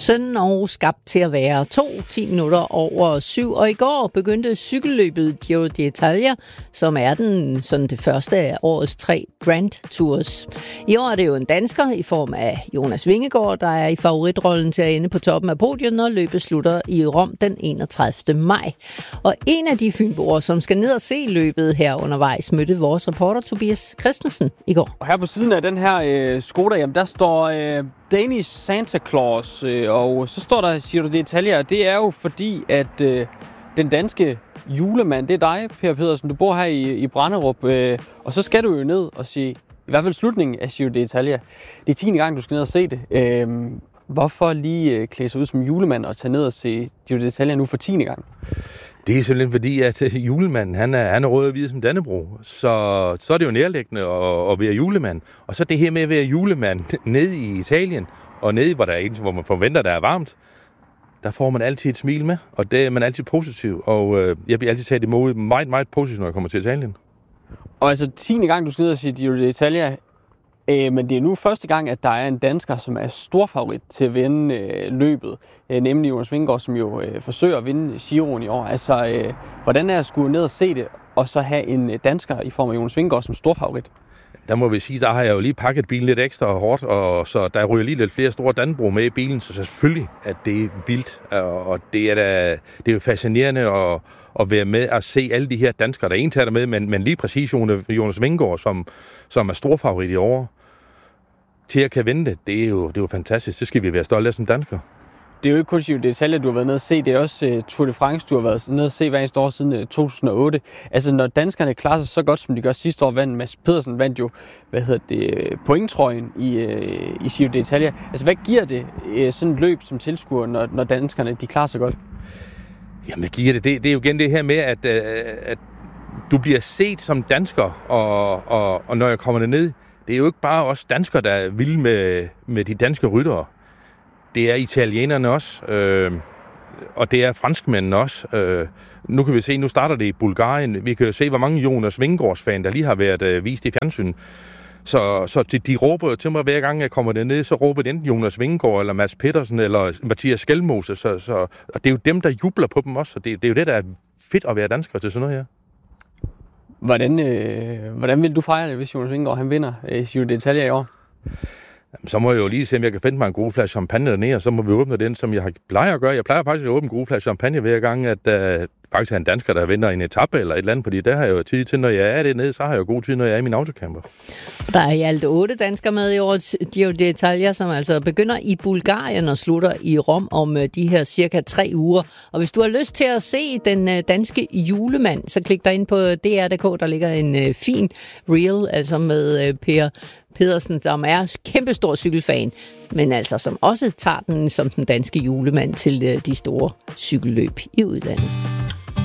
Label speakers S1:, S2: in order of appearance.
S1: Sønnen og skabt til at være 10 minutter over 7. Og i går begyndte cykelløbet Giro d'Italia, som er det første af årets 3 Grand Tours. I år er det jo en dansker i form af Jonas Vingegaard, der er i favoritrollen til at ende på toppen af podiet, når løbet slutter i Rom den 31. maj. Og en af de fynboer, som skal ned og se løbet her undervejs, mødte vores reporter Tobias Christensen i går.
S2: Og her på siden af den her Skoda, jamen, der står Danish Santa Claus, og så står der Giro d'Italia. Det er jo fordi, at den danske julemand, det er dig, Per Pedersen. Du bor her i Branderup, og så skal du jo ned og se, i hvert fald slutningen af Giro d'Italia. Det er 10. gang, du skal ned og se det. Hvorfor lige klæde sig ud som julemand og tage ned og se Giro d'Italia nu for 10. gang?
S3: Det er simpelthen fordi, at julemanden, han er rød og hvid som Dannebrog. Så er det jo nærliggende at være julemand. Og så det her med at være julemand nede i Italien, og nede hvor man forventer, der er varmt, der får man altid et smil med, og det er man altid positiv. Og jeg bliver altid taget imod meget, meget positivt, når jeg kommer til Italien.
S2: Og altså 10. gang, du skal ned og se Giro d'Italia, men det er nu første gang, at der er en dansker, som er stor favorit til at vinde løbet, nemlig Jonas Vingegaard, som jo forsøger at vinde Giroen i år. Altså, hvordan er at skulle ned og se det, og så have en dansker i form af Jonas Vingegaard som stor favorit?
S3: Der må vi sige, der har jeg jo lige pakket bilen lidt ekstra hårdt, og så der ryger lige lidt flere store Dannebrog med i bilen, så selvfølgelig, at det er vildt, og det er jo fascinerende at være med at se alle de her danskere, der egentlig er med, men lige præcis Jonas Vingegaard, som er stor favorit i år, til at kan vinde det er jo fantastisk. Det skal vi være stolte af som danskere.
S2: Det er jo ikke kun Giro d'Italia, du har været nede at se. Det er også Tour de France, du har været nede at se hver eneste år siden 2008. Altså, når danskerne klarer sig så godt, som de gør sidste år, Mads Pedersen vandt jo, pointtrøjen i Giro d'Italia. Altså, hvad giver det sådan et løb som tilskuer, når danskerne de klarer sig godt?
S3: Jamen, hvad giver det? Det er jo igen det her med, at du bliver set som dansker, og når jeg kommer ned, det er jo ikke bare os danskere, der er vilde med de danske ryttere. Det er italienerne også, og det er franskmændene også. Nu kan vi se, nu starter det i Bulgarien. Vi kan jo se, hvor mange Jonas Vingegaards-fan, der lige har været vist i fjernsyn. Så de råber til mig hver gang, jeg kommer dernede, så råber det enten Jonas Vingegaard, eller Mads Pedersen, eller Mathias Skelmose. Og det er jo dem, der jubler på dem også, og det er jo det, der er fedt at være dansker til sådan noget her.
S2: Hvordan vil du fejre det, hvis Jonas Vingegaard han vinder Giro d'Italia i år?
S3: Så må jeg jo lige se, om jeg kan finde mig en god flaske champagne dernede, og så må vi åbne den, som jeg plejer at gøre. Jeg plejer faktisk at åbne en god flaske champagne hver gang, at faktisk er en dansker, der vinder en etape eller et eller andet, fordi der har jeg jo tid til, når jeg er dernede, så har jeg jo god tid, når jeg er i min autocamper.
S1: Der er i alt 8 danskere med i årets Giro d'Italia, som altså begynder i Bulgarien og slutter i Rom om de her cirka 3 uger. Og hvis du har lyst til at se den danske julemand, så klik dig ind på DR.dk, der ligger en fin reel, altså med Per Pedersen, som er kæmpestor cykelfan, men altså som også tager den som den danske julemand til de store cykelløb i udlandet.